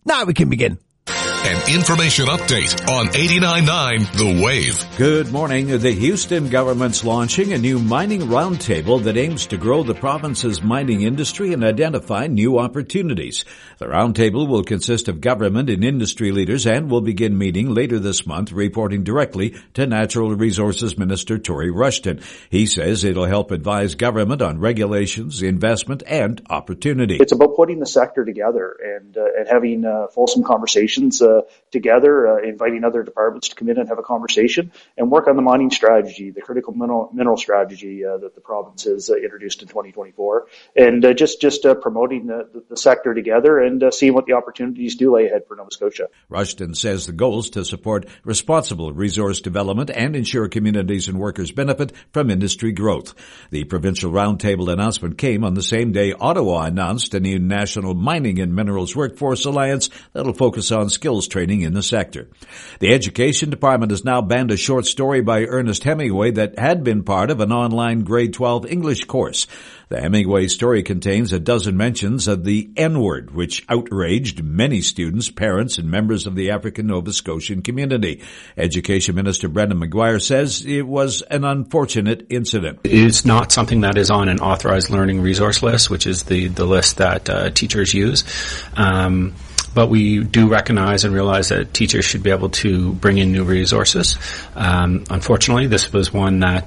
Now we can begin. An information update on 89.9 The Wave. Good morning. The Houston government's launching a new mining roundtable that aims to grow the province's mining industry and identify new opportunities. The roundtable will consist of government and industry leaders and will begin meeting later this month, reporting directly to Natural Resources Minister Tory Rushton. He says it'll help advise government on regulations, investment, and opportunity. It's about putting the sector together and having fulsome conversations together, inviting other departments to come in and have a conversation and work on the mining strategy, the critical mineral strategy that the province has introduced in 2024, and just promoting the sector together and seeing what the opportunities do lay ahead for Nova Scotia. Rushton says the goal is to support responsible resource development and ensure communities and workers benefit from industry growth. The provincial roundtable announcement came on the same day Ottawa announced a new national mining and minerals workforce alliance that'll focus on skills training in the sector. The Education Department has now banned a short story by Ernest Hemingway that had been part of an online grade 12 English course. The Hemingway story contains a dozen mentions of the N-word, which outraged many students, parents, and members of the African Nova Scotian community. Education Minister Brendan McGuire says it was an unfortunate incident. It is not something that is on an authorized learning resource list, which is the list that teachers use. But we do recognize and realize that teachers should be able to bring in new resources. Unfortunately, this was one that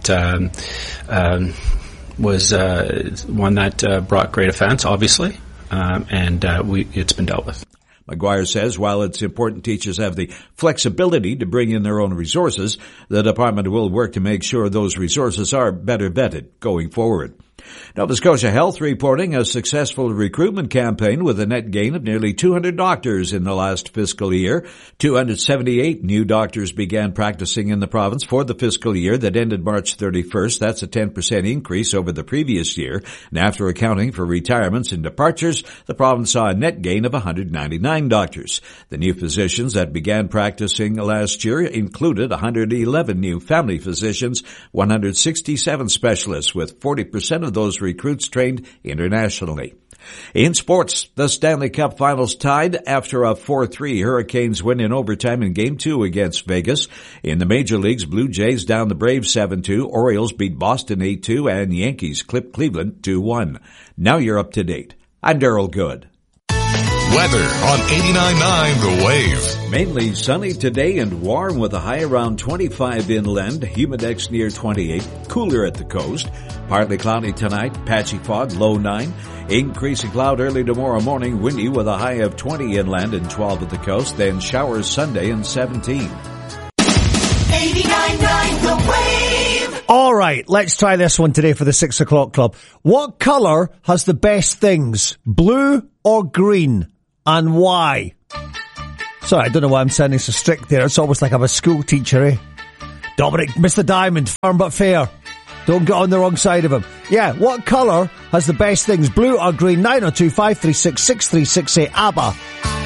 brought great offense, obviously, and it's been dealt with. McGuire says while it's important teachers have the flexibility to bring in their own resources, the department will work to make sure those resources are better vetted going forward. Nova Scotia Health reporting a successful recruitment campaign with a net gain of nearly 200 doctors in the last fiscal year. 278 new doctors began practicing in the province for the fiscal year that ended March 31st. That's a 10% increase over the previous year. And after accounting for retirements and departures, the province saw a net gain of 199 doctors. The new physicians that began practicing last year included 111 new family physicians, 167 specialists, with 40% of those recruits trained internationally. In sports, the Stanley Cup Finals tied after a 4-3 Hurricanes win in overtime in Game 2 against Vegas. In the major leagues, Blue Jays down the Braves 7-2, Orioles beat Boston 8-2, and Yankees clipped Cleveland 2-1. Now you're up to date. I'm Darryl Good. Weather on 89.9 The Wave. Mainly sunny today and warm with a high around 25 inland, humidex near 28, cooler at the coast. Partly cloudy tonight, patchy fog, low 9. Increasing cloud early tomorrow morning, windy with a high of 20 inland and 12 at the coast, then showers Sunday and 17. 89.9 The Wave. All right, let's try this one today for the 6 o'clock club. What colour has the best things, blue or green? And why? Sorry, I don't know why I'm sounding so strict there. It's almost like I'm a school teacher, eh? Dominic, Mr. Diamond, firm but fair. Don't get on the wrong side of him. Yeah, what colour has the best things, blue or green? 902-536-6368, ABBA.